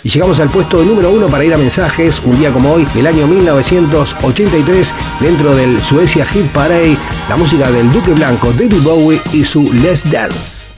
Y llegamos al puesto número 1 para ir a mensajes, un día como hoy, del año 1983, dentro del Suecia Hit Parade, la música del Duque Blanco, David Bowie y su Let's Dance.